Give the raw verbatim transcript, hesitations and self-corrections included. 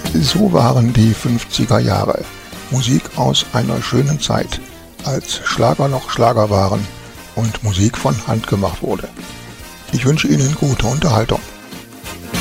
So waren die fünfziger Jahre. Musik aus einer schönen Zeit, als Schlager noch Schlager waren und Musik von Hand gemacht wurde. Ich wünsche Ihnen gute Unterhaltung.